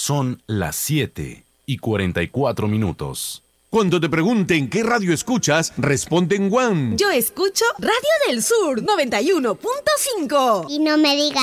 Son las 7:44. Cuando te pregunten qué radio escuchas, responde en Guam. Yo escucho Radio del Sur 91.5. Y no me digas